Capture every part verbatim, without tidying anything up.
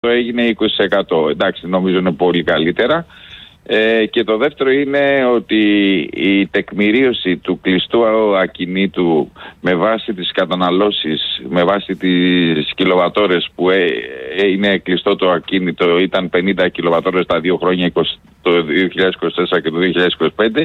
το έγινε είκοσι τοις εκατό. Εντάξει, νομίζω είναι πολύ καλύτερα. Ε, και το δεύτερο είναι ότι η τεκμηρίωση του κλειστού ακινήτου με βάση τις καταναλώσεις, με βάση τις κιλοβατόρες που ε, ε, είναι κλειστό το ακίνητο, ήταν πενήντα κιλοβατόρες τα δύο χρόνια, το δύο χιλιάδες είκοσι τέσσερα και το δύο χιλιάδες είκοσι πέντε,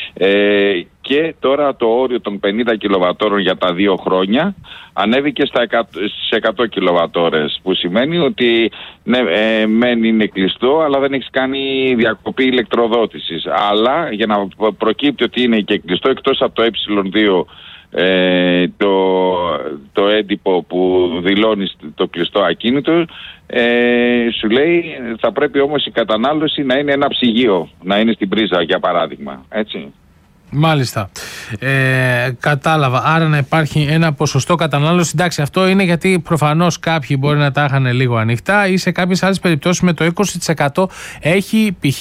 ε, και τώρα το όριο των πενήντα κιλοβατόρων για τα δύο χρόνια ανέβηκε στα εκατό, στις εκατό κιλοβατόρες, που σημαίνει ότι ναι, ε, μεν είναι κλειστό, αλλά δεν έχεις κάνει διακοπή ηλεκτροδότησης. Αλλά για να προκύπτει ότι είναι και κλειστό, εκτός από το ε δύο, ε, το, το έντυπο που δηλώνει το κλειστό ακίνητο, ε, σου λέει θα πρέπει όμως η κατανάλωση να είναι ένα ψυγείο, να είναι στην πρίζα, για παράδειγμα, έτσι. Μάλιστα. Ε, κατάλαβα. Άρα να υπάρχει ένα ποσοστό κατανάλωση. Εντάξει, αυτό είναι γιατί προφανώς κάποιοι μπορεί να τα είχαν λίγο ανοιχτά, ή σε κάποιες άλλες περιπτώσεις με το είκοσι τοις εκατό έχει π.χ.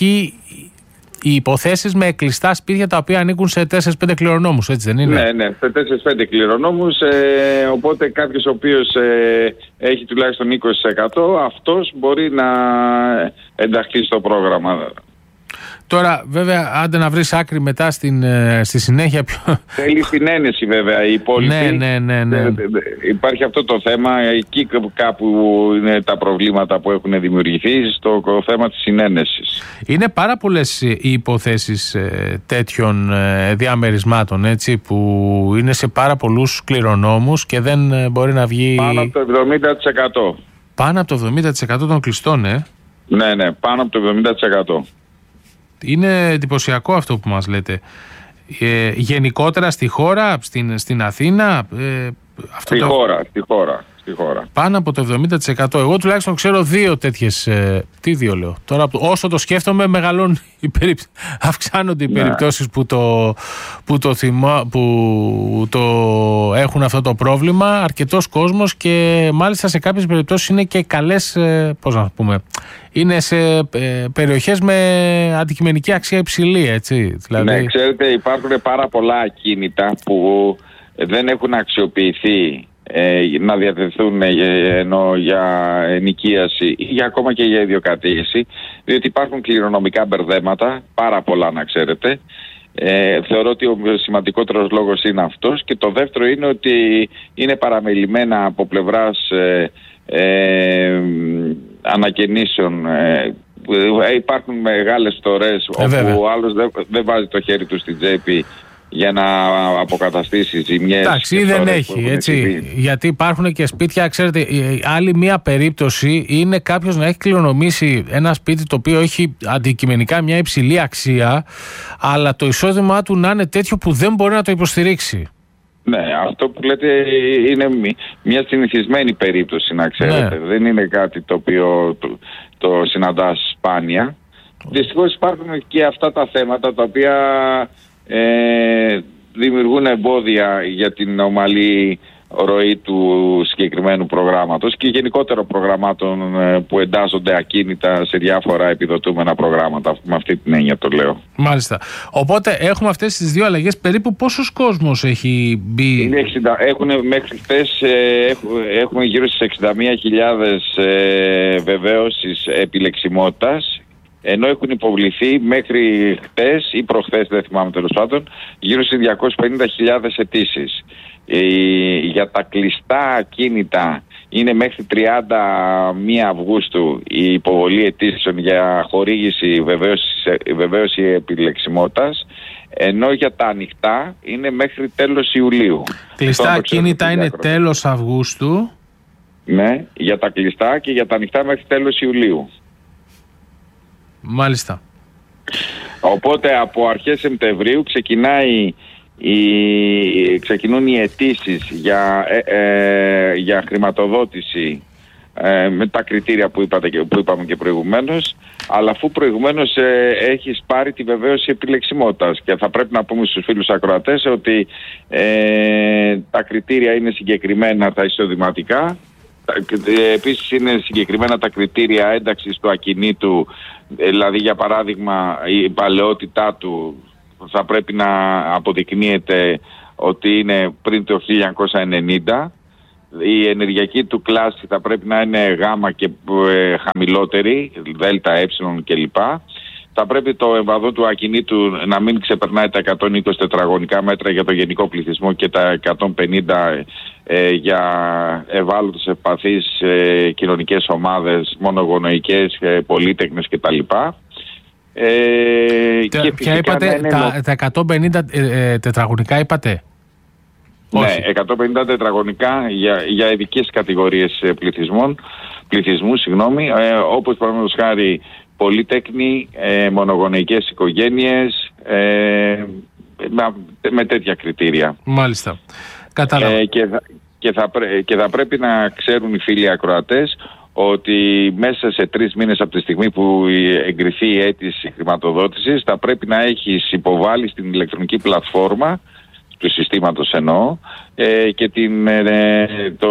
οι υποθέσεις με κλειστά σπίτια τα οποία ανήκουν σε τέσσερα πέντε κληρονόμους, έτσι δεν είναι? Ναι, ναι, σε τέσσερα πέντε κληρονόμους. Ε, οπότε κάποιος ο οποίος ε, έχει τουλάχιστον είκοσι τοις εκατό, αυτός μπορεί να ενταχθεί στο πρόγραμμα. Τώρα, βέβαια, άντε να βρεις άκρη μετά στην, στη συνέχεια. Πιο... Θέλει συνένεση, βέβαια, η υπόλοιπη. Ναι, ναι, ναι, ναι. Υπάρχει αυτό το θέμα. Εκεί κάπου είναι τα προβλήματα που έχουν δημιουργηθεί, στο θέμα της συνένεσης. Είναι πάρα πολλές οι υποθέσεις ε, τέτοιων ε, διαμερισμάτων, έτσι, που είναι σε πάρα πολλούς κληρονόμους και δεν ε, μπορεί να βγει. Πάνω από το εβδομήντα τοις εκατό. Πάνω από το εβδομήντα τοις εκατό των κλειστών, ε. Ναι, ναι, πάνω από το εβδομήντα τοις εκατό. Είναι εντυπωσιακό αυτό που μας λέτε. Ε, γενικότερα στη χώρα, στην, στην Αθήνα... Ε, αυτό στη, το... χώρα, στη χώρα, στη χώρα. Πάνω από το εβδομήντα τοις εκατό. Εγώ τουλάχιστον ξέρω δύο τέτοιες... Ε, τι δύο λέω. Τώρα, όσο το σκέφτομαι, μεγαλώνουν οι περι... αυξάνονται οι ναι. περιπτώσεις που το, που, το θυμά... που το έχουν αυτό το πρόβλημα. Αρκετός κόσμος, και μάλιστα σε κάποιες περιπτώσεις είναι και καλές... Ε, πώς να πούμε... Είναι σε ε, περιοχές με αντικειμενική αξία υψηλή, έτσι. Δηλαδή... Ναι, ξέρετε, υπάρχουν πάρα πολλά ακίνητα που δεν έχουν αξιοποιηθεί ε, να διατεθούν ε, ενώ για ενοικίαση ή για, ακόμα και για ιδιοκατοίκηση, διότι υπάρχουν κληρονομικά μπερδέματα, πάρα πολλά να ξέρετε. Ε, θεωρώ ότι ο σημαντικότερος λόγος είναι αυτός, και το δεύτερο είναι ότι είναι παραμελημένα από πλευράς ε, ε, ανακαινήσεων. Ε, υπάρχουν μεγάλες τορές ε, όπου ο άλλος δεν, δεν βάζει το χέρι του στην τσέπη για να αποκαταστήσει ζημιές. Εντάξει, δεν έχει, έτσι. Γιατί υπάρχουν και σπίτια, ξέρετε, άλλη μία περίπτωση είναι κάποιος να έχει κληρονομήσει ένα σπίτι το οποίο έχει αντικειμενικά μια υψηλή αξία, αλλά το εισόδημά του να είναι τέτοιο που δεν μπορεί να το υποστηρίξει. Ναι, αυτό που λέτε είναι μια συνηθισμένη περίπτωση, να ξέρετε. Ναι. Δεν είναι κάτι το οποίο το, το συναντάς σπάνια. Δυστυχώς υπάρχουν και αυτά τα θέματα τα οποία ε, δημιουργούν εμπόδια για την ομαλή ροή του συγκεκριμένου προγράμματος και γενικότερα προγραμμάτων ε, που εντάσσονται ακίνητα σε διάφορα επιδοτούμενα προγράμματα. Με αυτή την έννοια το λέω. Μάλιστα. Οπότε έχουμε αυτές τις δύο αλλαγές. Περίπου πόσος κόσμος έχει μπει? εξήντα, έχουν, μέχρι χθες ε, έχουμε γύρω στις εξήντα μία χιλιάδες ε, βεβαίωσεις επιλεξιμότητας, ενώ έχουν υποβληθεί μέχρι χτες ή προχθές, δεν θυμάμαι τέλος πάντων, γύρω στις διακόσιες πενήντα χιλιάδες αιτήσεις. Ε, για τα κλειστά ακίνητα είναι μέχρι τριάντα μία Αυγούστου η υποβολή αιτήσεων για χορήγηση βεβαίωση επιλεξιμότητας, ενώ για τα ανοιχτά είναι μέχρι τέλος Ιουλίου. Κλειστά ακίνητα είναι τέλος Αυγούστου. Ναι, για τα κλειστά, και για τα ανοιχτά μέχρι τέλος Ιουλίου. Μάλιστα. Οπότε από αρχές Σεπτεμβρίου ξεκινάει οι, ξεκινούν οι αιτήσεις για, ε, ε, για χρηματοδότηση ε, με τα κριτήρια που, είπατε, που είπαμε και προηγουμένως, αλλά αφού προηγουμένως ε, έχεις πάρει τη βεβαίωση επιλεξιμότητας, και θα πρέπει να πούμε στους φίλους ακροατές ότι ε, τα κριτήρια είναι συγκεκριμένα, τα εισοδηματικά. Επίσης είναι συγκεκριμένα τα κριτήρια ένταξης του ακινήτου, δηλαδή για παράδειγμα η παλαιότητά του θα πρέπει να αποδεικνύεται ότι είναι πριν το χίλια εννιακόσια ενενήντα, η ενεργειακή του κλάση θα πρέπει να είναι γάμα και ε, χαμηλότερη, δέλτα, ε κλπ. Θα πρέπει το εμβαδό του ακινήτου να μην ξεπερνάει τα εκατόν είκοσι τετραγωνικά μέτρα για το γενικό πληθυσμό και τα εκατόν πενήντα ε, για ευάλωτες ευπαθείς ε, κοινωνικές ομάδες, μονογονοϊκές, ε, πολύτεκνες κτλ. Ε, Τε, και ποια είπατε, είναι... τα, τα εκατόν πενήντα ε, ε, τετραγωνικά είπατε? Ναι, Όχι. εκατόν πενήντα τετραγωνικά για, για ειδικές κατηγορίες πληθυσμών, πληθυσμού, συγγνώμη, ε, όπως παραδείγματος χάρη πολύτεκνοι, ε, μονογονεϊκές οικογένειες, ε, με, με τέτοια κριτήρια. Μάλιστα. Κατάλαβα. Ε, και, θα, και, θα, και θα πρέπει να ξέρουν οι φίλοι ακροατές ότι μέσα σε τρεις μήνες από τη στιγμή που εγκριθεί η αίτηση χρηματοδότησης θα πρέπει να έχεις υποβάλει στην ηλεκτρονική πλατφόρμα του συστήματος εννοώ ε, και την, ε, το,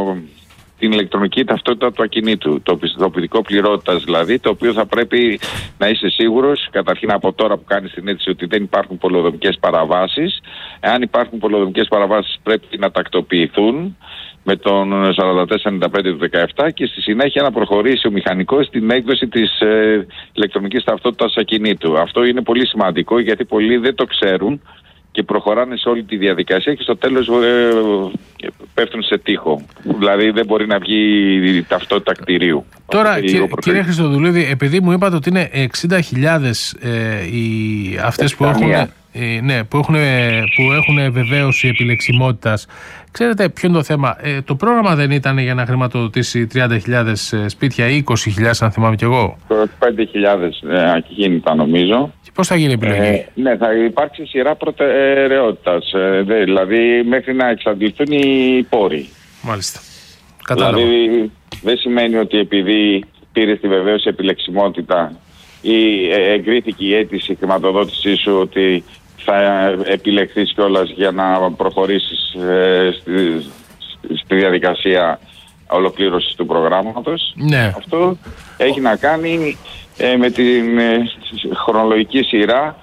την ηλεκτρονική ταυτότητα του ακινήτου, το πιστοποιητικό πληρότητας δηλαδή, το οποίο θα πρέπει να είσαι σίγουρος καταρχήν από τώρα που κάνεις την αίτηση ότι δεν υπάρχουν πολεοδομικές παραβάσεις. Εάν υπάρχουν πολεοδομικές παραβάσεις πρέπει να τακτοποιηθούν με τον σαράντα τέσσερα ενενήντα πέντε του δεκαεπτά και στη συνέχεια να προχωρήσει ο μηχανικός στην έκδοση της ε, ηλεκτρονικής ταυτότητας ακινήτου. Αυτό είναι πολύ σημαντικό γιατί πολλοί δεν το ξέρουν και προχωράνε σε όλη τη διαδικασία και στο τέλος ε, πέφτουν σε τοίχο. Δηλαδή δεν μπορεί να βγει η ταυτότητα κτηρίου. Τώρα κύριε, κύριε Χριστοδουλίδη, επειδή μου είπατε ότι είναι εξήντα χιλιάδες ε, οι, αυτές που έχουν, ε, ναι, που, έχουν, που έχουν βεβαίωση επιλεξιμότητας, ξέρετε ποιο είναι το θέμα? Ε, το πρόγραμμα δεν ήταν για να χρηματοδοτήσει τριάντα χιλιάδες σπίτια ή είκοσι χιλιάδες αν θυμάμαι κι εγώ? πέντε χιλιάδες ε, ακίνητα νομίζω. Πώς θα γίνει η επιλογή? Ε, ναι, θα υπάρξει σειρά προτεραιότητας. Ε, δηλαδή μέχρι να εξαντληθούν οι πόροι. Μάλιστα. Κατάλαβα. Δηλαδή δεν σημαίνει ότι επειδή πήρες τη βεβαίωση επιλεξιμότητα ή ε, εγκρίθηκε η αίτηση χρηματοδότησή σου ότι θα επιλεχθείς κιόλας για να προχωρήσεις ε, στη, στη διαδικασία ολοκλήρωσης του προγράμματος. Ναι. Αυτό έχει να κάνει ε, με την ε, χρονολογική σειρά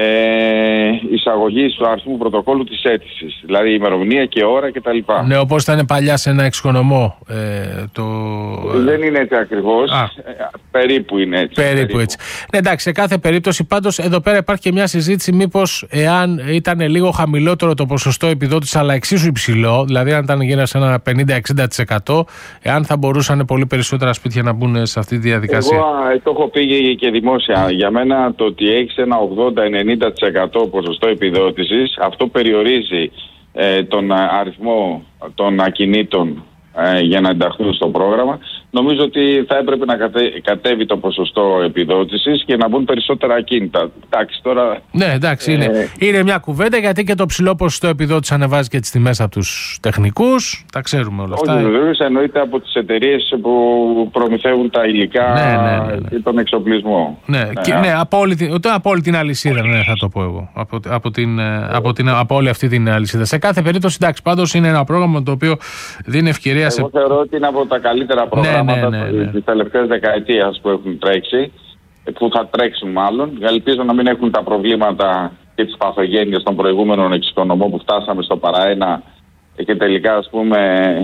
ε, εισαγωγής του αριθμού πρωτοκόλλου της αίτησης. Δηλαδή ημερομηνία και ώρα κτλ. Ναι, όπως ήταν παλιά σε ένα εξοικονομό. Ε, το... Δεν είναι έτσι ακριβώς. Ε, περίπου είναι έτσι. Περίπου, περίπου έτσι. Ναι, εντάξει, σε κάθε περίπτωση πάντως εδώ πέρα υπάρχει και μια συζήτηση μήπως εάν ήταν λίγο χαμηλότερο το ποσοστό επιδότησης αλλά εξίσου υψηλό, δηλαδή αν ήταν γύρω σε ένα πενήντα με εξήντα τοις εκατό, εάν θα μπορούσαν πολύ περισσότερα σπίτια να μπουν σε αυτή τη διαδικασία. Εγώ το έχω πει και δημόσια. Mm. Για μένα το ότι έχεις ένα ογδόντα με ενενήντα τοις εκατό ποσοστό επιδότησης, αυτό περιορίζει ε, τον αριθμό των ακινήτων ε, για να ενταχθούν στο πρόγραμμα. Νομίζω ότι θα έπρεπε να κατε, κατέβει το ποσοστό επιδότησης και να μπουν περισσότερα ακίνητα. Εντάξει, τώρα... Ναι, εντάξει, ε, είναι, είναι μια κουβέντα γιατί και το ψηλό ποσοστό επιδότησης ανεβάζει και τις τιμές από τους τεχνικούς. Τα ξέρουμε όλα αυτά. Όχι, βεβαίως εννοείται από τις εταιρείες που προμηθεύουν τα υλικά ναι, ναι, ναι, ναι. και τον εξοπλισμό. Ναι, ναι, και, ναι από, όλη, από όλη την αλυσίδα, ναι, θα το πω εγώ. Από, από, την, από, την, από όλη αυτή την αλυσίδα. Σε κάθε περίπτωση, εντάξει, πάντως είναι ένα πρόγραμμα το οποίο δίνει ευκαιρία εγώ σε. Εγώ θεωρώ ότι είναι από τα καλύτερα προγράμματα. Ναι, ναι, ναι, ναι. Τις τελευταίες δεκαετίες που έχουν τρέξει, που θα τρέξουν μάλλον. Ελπίζω να μην έχουν τα προβλήματα και τις παθογένειες των προηγούμενων εξοικονομών που φτάσαμε στο παραένα και τελικά ας πούμε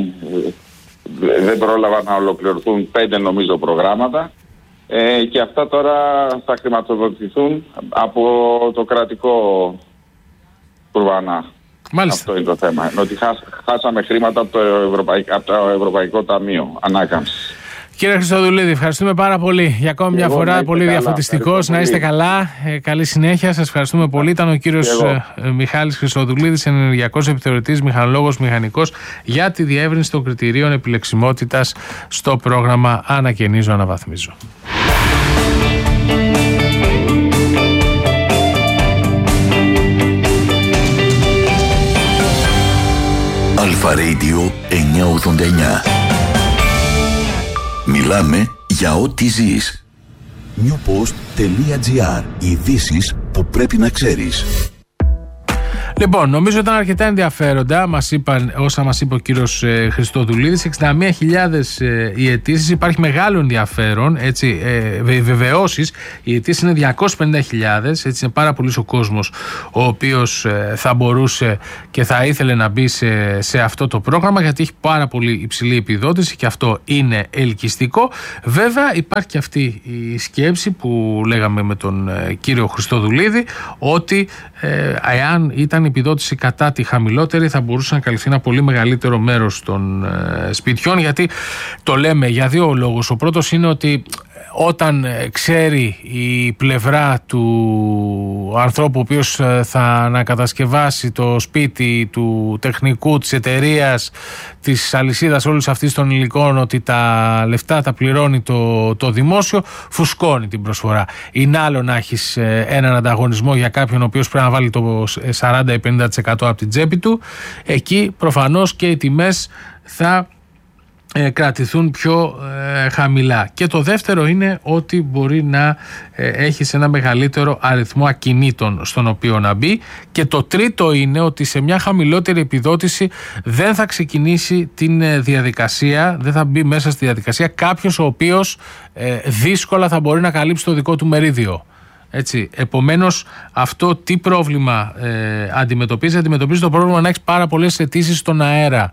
δεν πρόλαβαν να ολοκληρωθούν πέντε νομίζω προγράμματα ε, και αυτά τώρα θα χρηματοδοτηθούν από το κρατικό κουρβανά. Μάλιστα. Αυτό είναι το θέμα. Ότι χάσαμε χρήματα από το Ευρωπαϊκό, από το Ευρωπαϊκό Ταμείο Ανάκαμψης. Κύριε Χριστοδουλίδη, ευχαριστούμε πάρα πολύ για ακόμη μια φορά. Πολύ διαφωτιστικός. Να είστε καλά. Ε, καλή συνέχεια. Σας ευχαριστούμε πολύ. Ήταν ο κύριος ε, Μιχάλης Χριστοδουλίδης, ενεργειακός επιθεωρητής, μηχανολόγος, μηχανικός, για τη διεύρυνση των κριτηρίων επιλεξιμότητας στο πρόγραμμα Ανακαινίζω, Αναβαθμίζω. Αλφα Radio εννιακόσια ογδόντα εννιά. Μιλάμε για ό,τι ζεις. newpost.gr. Ειδήσεις που πρέπει να ξέρεις. Λοιπόν, νομίζω ήταν αρκετά ενδιαφέροντα μας είπαν, όσα μας είπε ο κύριος ε, Χριστοδουλίδης. εξήντα μία χιλιάδες ε, οι αιτήσεις, υπάρχει μεγάλο ενδιαφέρον, έτσι, ε, βεβαιώσεις. Οι αιτήσεις είναι διακόσιες πενήντα χιλιάδες, έτσι, είναι πάρα πολύς ο κόσμος ο οποίος ε, θα μπορούσε και θα ήθελε να μπει σε, σε αυτό το πρόγραμμα, γιατί έχει πάρα πολύ υψηλή επιδότηση και αυτό είναι ελκυστικό. Βέβαια υπάρχει και αυτή η σκέψη που λέγαμε με τον ε, κύριο Χριστοδουλίδη, ότι ε, εάν ήταν η επιδότηση κατά τη χαμηλότερη θα μπορούσε να καλυφθεί ένα πολύ μεγαλύτερο μέρος των ε, σπιτιών, γιατί το λέμε για δύο λόγους. Ο πρώτος είναι ότι όταν ξέρει η πλευρά του ανθρώπου ο οποίος θα ανακατασκευάσει το σπίτι του τεχνικού, της εταιρείας, της αλυσίδας όλης αυτής των υλικών, ότι τα λεφτά τα πληρώνει το, το δημόσιο, φουσκώνει την προσφορά. Είναι άλλο να έχεις έναν ανταγωνισμό για κάποιον ο οποίος πρέπει να βάλει το σαράντα με πενήντα τοις εκατό από την τσέπη του. Εκεί προφανώς και οι τιμές θα Ε, κρατηθούν πιο ε, χαμηλά. Και το δεύτερο είναι ότι μπορεί να ε, έχεις ένα μεγαλύτερο αριθμό ακινήτων στον οποίο να μπει. Και το τρίτο είναι ότι σε μια χαμηλότερη επιδότηση δεν θα ξεκινήσει την ε, διαδικασία, δεν θα μπει μέσα στη διαδικασία κάποιος ο οποίος ε, δύσκολα θα μπορεί να καλύψει το δικό του μερίδιο. Έτσι. Επομένως, αυτό τι πρόβλημα ε, αντιμετωπίζει? Αντιμετωπίζει το πρόβλημα να έχεις πάρα πολλές αιτήσεις στον αέρα,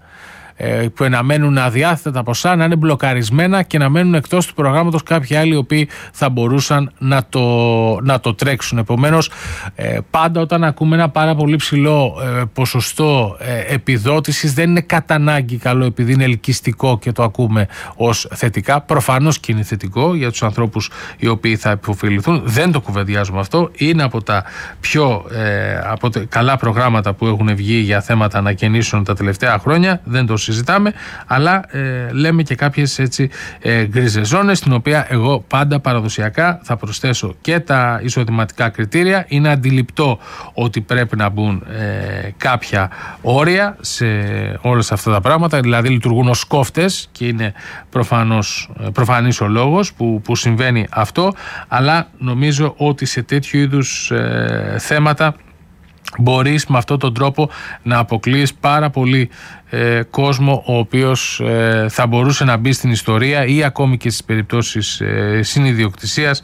που να μένουν αδιάθετα τα ποσά, να είναι μπλοκαρισμένα και να μένουν εκτός του προγράμματος κάποιοι άλλοι οι οποίοι θα μπορούσαν να το, να το τρέξουν. Επομένως, πάντα όταν ακούμε ένα πάρα πολύ ψηλό ποσοστό επιδότησης, δεν είναι κατά ανάγκη καλό επειδή είναι ελκυστικό και το ακούμε ως θετικά. Προφανώς και είναι θετικό για τους ανθρώπους οι οποίοι θα υποφεληθούν. Δεν το κουβεντιάζουμε αυτό. Είναι από τα πιο από τα καλά προγράμματα που έχουν βγει για θέματα ανακαινήσεων τα τελευταία χρόνια. Δεν το συζητάμε, αλλά ε, λέμε και κάποιες έτσι ε, γκρίζες ζώνες, στην οποία εγώ πάντα παραδοσιακά θα προσθέσω και τα εισοδηματικά κριτήρια. Είναι αντιληπτό ότι πρέπει να μπουν ε, κάποια όρια σε όλες αυτά τα πράγματα, δηλαδή λειτουργούν ως κόφτες και είναι προφανώς, προφανής ο λόγος που, που συμβαίνει αυτό, αλλά νομίζω ότι σε τέτοιου είδους ε, θέματα μπορείς με αυτόν τον τρόπο να αποκλείεις πάρα πολύ ε, κόσμο ο οποίος ε, θα μπορούσε να μπει στην ιστορία ή ακόμη και στις περιπτώσεις ε, συνιδιοκτησίας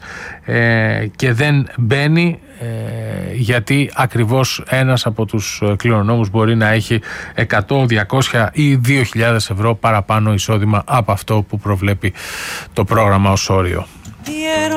ε, και δεν μπαίνει ε, γιατί ακριβώς ένας από τους κληρονόμους μπορεί να έχει εκατό, διακόσια ή δύο χιλιάδες ευρώ παραπάνω εισόδημα από αυτό που προβλέπει το πρόγραμμα ως όριο.